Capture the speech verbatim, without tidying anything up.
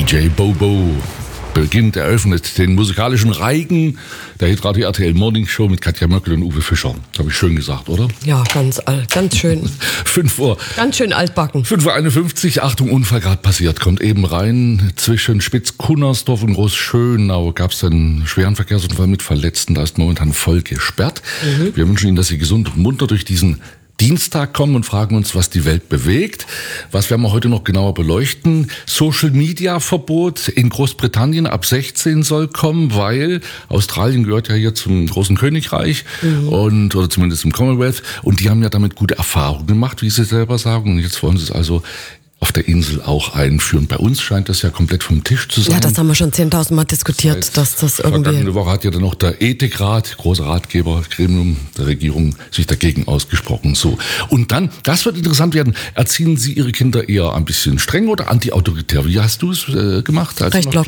D J Bobo beginnt, eröffnet den musikalischen Reigen der Hitradio R T L Morning Show mit Katja Möckel und Uwe Fischer. Habe ich schön gesagt, oder? Ja, ganz alt, ganz schön. fünf Uhr. Ganz schön altbacken. fünf Uhr einundfünfzig, Achtung, Unfall gerade passiert. Kommt eben rein. Zwischen Spitz-Kunnersdorf und Großschönau gab es einen schweren Verkehrsunfall mit Verletzten. Da ist momentan voll gesperrt. Mhm. Wir wünschen Ihnen, dass Sie gesund und munter durch diesen Dienstag kommen und fragen uns, was die Welt bewegt. Was werden wir heute noch genauer beleuchten? Social-Media-Verbot in Großbritannien ab sechzehn soll kommen, weil Australien gehört ja hier zum großen Königreich mhm. und oder zumindest im Commonwealth. Und die haben ja damit gute Erfahrungen gemacht, wie sie selber sagen. Und jetzt wollen sie es also auf der Insel auch einführen. Bei uns scheint das ja komplett vom Tisch zu sein. Ja, das haben wir schon zehntausend Mal diskutiert, Seit dass das irgendwie... Vergangene Woche hat ja dann noch der Ethikrat, großer Ratgebergremium der Regierung, sich dagegen ausgesprochen. So. Und dann, das wird interessant werden, erziehen Sie Ihre Kinder eher ein bisschen streng oder anti-autoritär? Wie hast du es äh, gemacht? Als Recht locker.